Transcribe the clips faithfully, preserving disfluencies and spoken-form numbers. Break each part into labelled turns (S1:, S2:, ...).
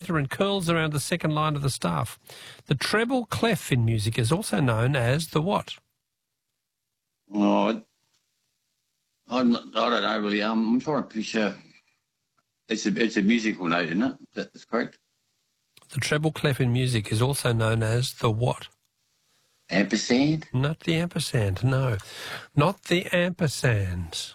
S1: letter and curls around the second line of the staff. The treble clef in music is also known as the what?
S2: Oh, I'm not, I don't know really. Um, I'm trying to picture. It's a it's a musical note, isn't it? That's correct.
S1: The treble clef in music is also known as the what?
S2: Ampersand?
S1: Not the ampersand, no. Not the ampersand.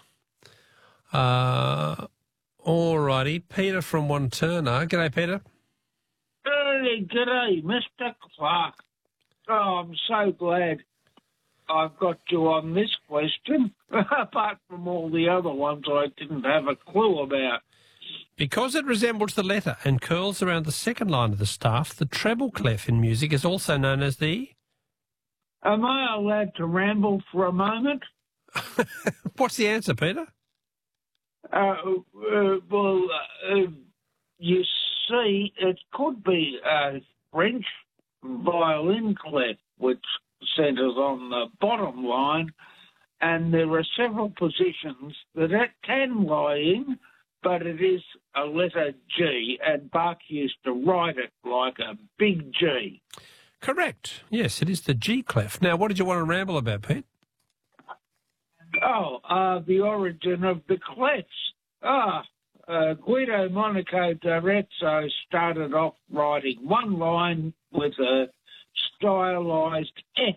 S1: Uh, all righty. Peter from Wanturna. G'day, Peter.
S3: Hey, g'day, Mister Clark. Oh, I'm so glad I've got you on this question, apart from all the other ones I didn't have a clue about.
S1: Because it resembles the letter and curls around the second line of the staff, the treble clef in music is also known as the...
S3: Am I allowed to ramble for a moment?
S1: What's the answer, Peter?
S3: Uh, uh, well, uh, you see, it could be a French violin clef, which centres on the bottom line, and there are several positions that it can lie in, but it is a letter G, and Bach used to write it like a big G.
S1: Correct. Yes, it is the G clef. Now, what did you want to ramble about, Pete?
S3: Oh, uh, the origin of the clefs. Ah, uh, Guido Monaco d'Arezzo started off writing one line with a stylised F.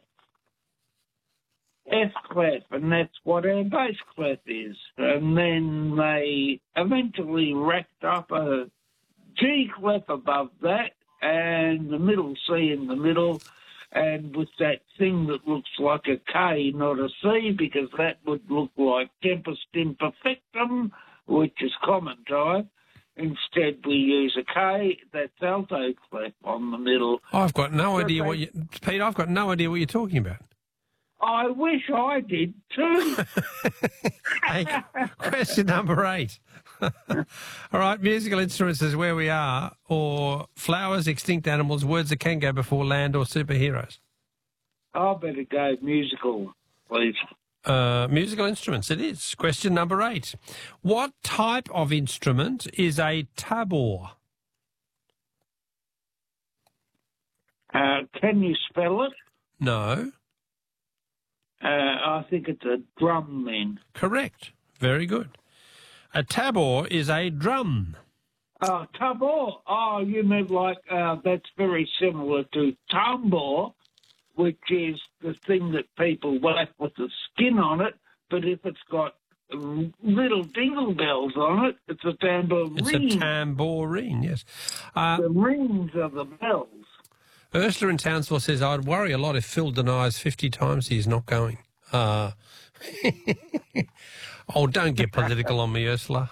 S3: F clef, and that's what our bass clef is. And then they eventually racked up a G clef above that and the middle C in the middle, and with that thing that looks like a K, not a C, because that would look like tempus imperfectum, which is common time. Instead, we use a K, that's alto clef on the middle.
S1: I've got no
S3: So
S1: idea
S3: they-
S1: what you... Pete, I've got no idea what you're talking about.
S3: I wish I did too.
S1: Hey, question number eight. All right, musical instruments is where we are, or flowers, extinct animals, words that can go before land, or superheroes.
S3: I better go musical, please.
S1: Uh, musical instruments, it is. Question number eight. What type of instrument is a tabor?
S3: Uh, can you spell it?
S1: No.
S3: Uh, I think it's a drum then.
S1: Correct. Very good. A tabor is a drum.
S3: Oh, tabor. Oh, you mean like uh, that's very similar to tambor, which is the thing that people whack with the skin on it, but if it's got um, little dingle bells on it, it's a tambourine.
S1: It's a tambourine, yes. Uh,
S3: the rings are the bells.
S1: Ursula in Townsville says, I'd worry a lot if Phil denies fifty times he's not going. Uh, oh, don't get political on me, Ursula.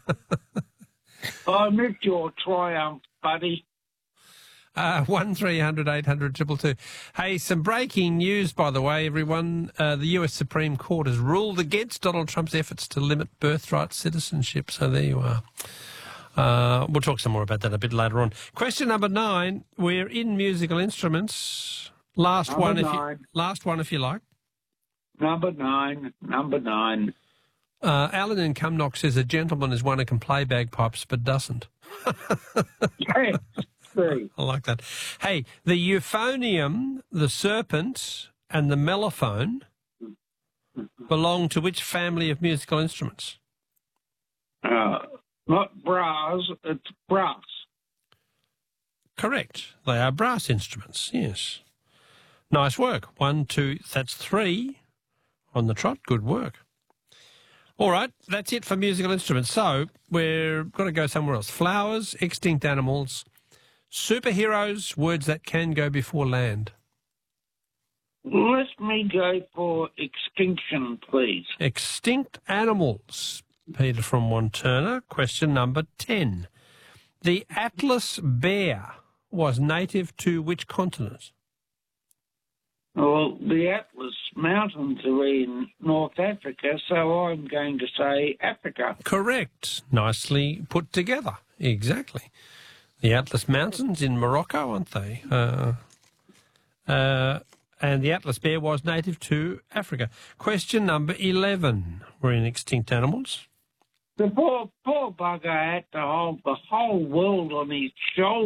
S3: I missed your triumph, buddy.
S1: Uh, one three hundred eight hundred two two two. Hey, some breaking news, by the way, everyone. Uh, the U S Supreme Court has ruled against Donald Trump's efforts to limit birthright citizenship. So there you are. Uh, we'll talk some more about that a bit later on. Question number nine. We're in musical instruments. Last
S3: Number
S1: one, if you,
S3: nine.
S1: last one, if you like.
S3: Number nine. Number nine.
S1: Uh, Alan in Cumnock says a gentleman is one who can play bagpipes but doesn't.
S3: Yes. See.
S1: I like that. Hey, the euphonium, the serpent, and the mellophone belong to which family of musical instruments?
S3: Uh, not brass, it's brass.
S1: Correct. They are brass instruments, yes. Nice work. One, two, that's three on the trot. Good work. All right, that's it for musical instruments. So we're going to go somewhere else. Flowers, extinct animals, superheroes, words that can go before land.
S3: Let me go for extinction, please.
S1: Extinct animals. Peter from Wanturna. Question number ten. The Atlas bear was native to which continent?
S3: Well, the Atlas Mountains are in North Africa, so I'm going to say Africa.
S1: Correct. Nicely put together. Exactly. The Atlas Mountains in Morocco, aren't they? Uh, uh, and the Atlas bear was native to Africa. Question number eleven. We're in extinct animals.
S3: The poor, poor bugger had to hold the whole world on his shoulders.